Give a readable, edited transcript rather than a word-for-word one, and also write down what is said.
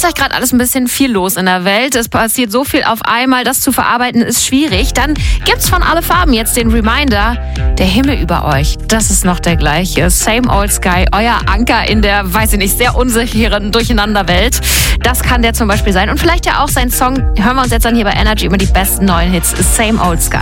Ist euch gerade alles ein bisschen viel los in der Welt? Es passiert so viel auf einmal, das zu verarbeiten ist schwierig. Dann gibt's von Alle Farben jetzt den Reminder, der Himmel über euch, das ist noch der gleiche. Same old sky, euer Anker in der, weiß ich nicht, sehr unsicheren Durcheinanderwelt. Das kann der zum Beispiel sein. Und vielleicht ja auch sein Song, hören wir uns jetzt dann hier bei Energy über die besten neuen Hits. Same old sky.